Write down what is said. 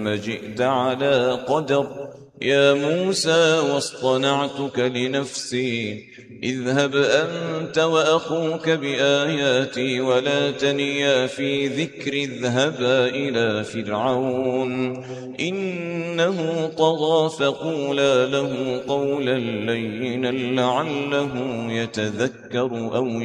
جئت على قدر يا موسى واصطنعتك لنفسي اذهب أنت وأخوك بآياتي ولا تنيا في ذكري اذهبا إلى فرعون إنه طغى فقولا له قولا لينا لعله يتذكر أو